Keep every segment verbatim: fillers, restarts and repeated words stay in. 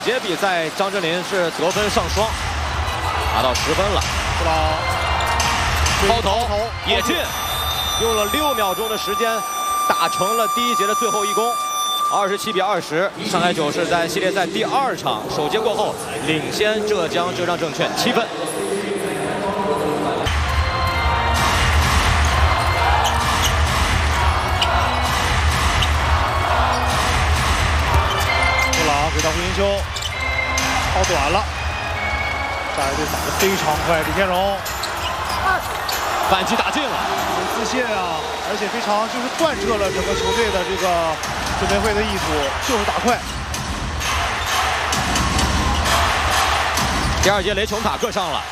节比赛，张镇麟是得分上双，拿到十分了。 布朗抛投也进，用了六秒钟的时间，打成了第一节的最后一攻，二十七比二十。上海九是在系列赛第二场首节过后，领先浙江浙江证券七分。 给到胡金秋，抛短了。上海队打得非常快，李天荣反击打进了， 有自信啊，而且非常就是贯彻了整个球队的这个准备会的意图，就是打快。 第二节雷琼塔克上了，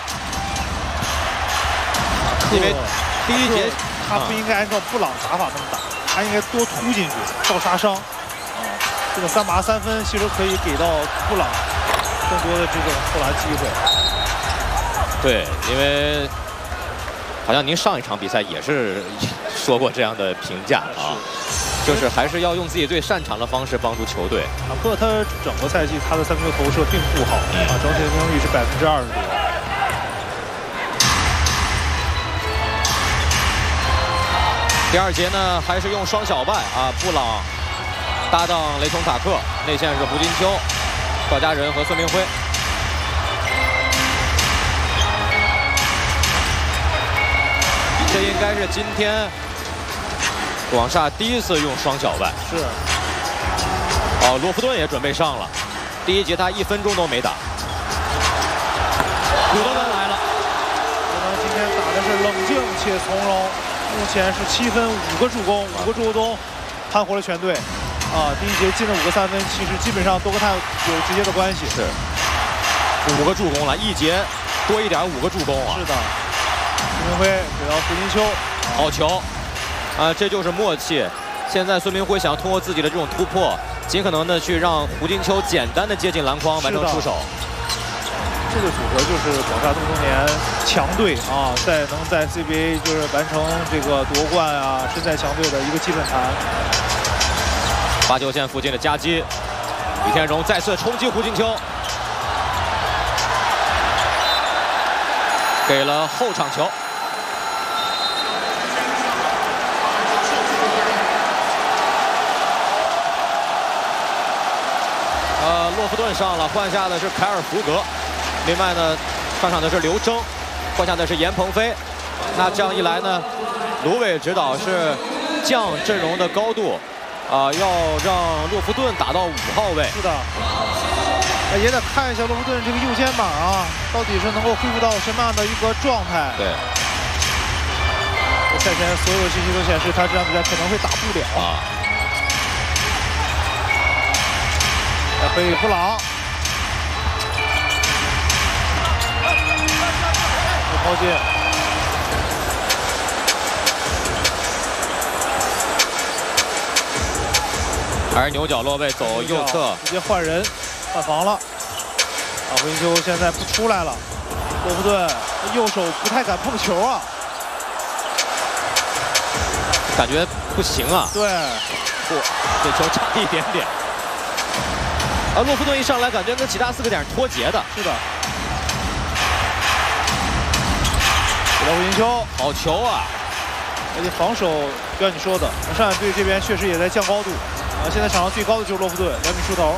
因为第一节他不应该按照布朗打法那么打，他应该多突进去，倒杀伤。 这个三罚三分其实可以给到布朗更多的这种投篮机会。 对，因为好像您上一场比赛也是说过这样的评价啊，就是还是要用自己最擅长的方式帮助球队。 塔克他整个赛季他的三分球投射并不好啊，整体的命中率是百分之二十多。 第二节呢，还是用双小外啊，布朗。 搭档雷琼塔克，内线是胡金秋、赵家仁和孙明辉。这应该是今天广厦第一次用双小外。 是。 哦，罗弗顿也准备上了。第一节他一分钟都没打。古德文来了。 古德文今天打的是冷静且从容，目前是七分五个助攻，五个助攻盘活了全队。 啊，第一节进了五个三分，其实基本上都跟他有直接的关系。 是，五个助攻了，一节多一点，五个助攻啊。 是的，孙明辉给到胡金秋， 好球，啊，这就是默契。现在孙明辉想通过自己的这种突破，尽可能的去让胡金秋简单的接近篮筐，完成出手。 这个组合就是广厦这么多年强队啊，在能在 C B A 就是完成这个夺冠啊，身在强队的一个基本盘。 罚球线附近的夹击，李天荣再次冲击胡金秋，给了后场球。呃，洛夫顿上了，换下的是凯尔福格。另外呢，上场的是刘铮，换下的是严鹏飞。那这样一来呢，卢伟指导是降阵容的高度。 啊、呃，要让洛夫顿打到五号位。 是的，也得看一下洛夫顿这个右肩膀啊，到底是能够恢复到什么样的一个状态。 对。 赛前所有信息都显示，他这场比赛可能会打不了。啊。来回布朗，抛进。 还是牛角落位走右侧， 直接换人，换防了。啊，胡金秋现在不出来了。洛夫顿右手不太敢碰球啊， 感觉不行啊。 对， 不，这球差一点点。而洛夫顿一上来，感觉跟其他四个点脱节的。 是的。给到胡金秋， 好球啊！ 而且防守，就像你说的，上海队这边确实也在降高度。 啊，现在场上最高的就是洛夫顿，两米出头。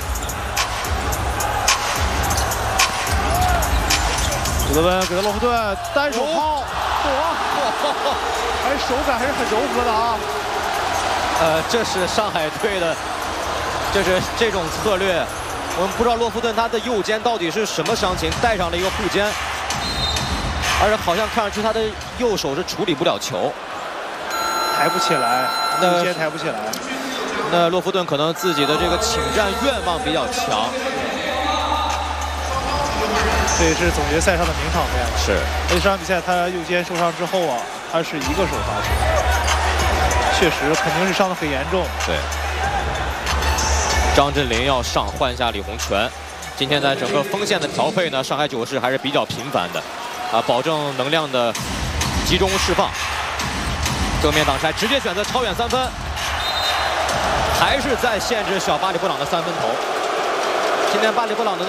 古德温给到洛夫顿，单手抛，哇，还是手感还是很柔和的啊。 呃，这是上海队的，这是这种策略。我们不知道洛夫顿他的右肩到底是什么伤情，带上了一个护肩，而且好像看上去他的右手是处理不了球， 抬不起来，右肩抬不起来。 那洛夫顿可能自己的这个请战愿望比较强， 这也是总决赛上的名场面。 是， 而且这场比赛他右肩受伤之后啊，他是一个手罚球，确实肯定是伤得很严重。 对，张镇麟要上换下李洪权。今天在整个锋线的调配呢，上海九市还是比较频繁的，啊，保证能量的集中释放。正面挡拆，直接选择超远三分。 还是在限制小巴里布朗的三分投。今天巴里布朗的。